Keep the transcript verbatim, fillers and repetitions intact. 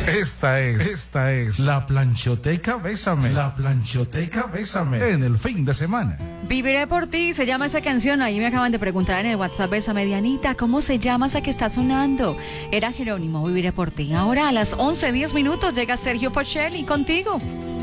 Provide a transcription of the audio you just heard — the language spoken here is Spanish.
Esta es, esta es la Planchoteca Bésame. La Planchoteca Bésame en el fin de semana. Viviré por ti, se llama esa canción. Ahí me acaban de preguntar en el WhatsApp, Bésame Dianita, ¿cómo se llama esa que está sonando? Era Jerónimo, Viviré por ti. Ahora a las once diez minutos llega Sergio Pacelli contigo.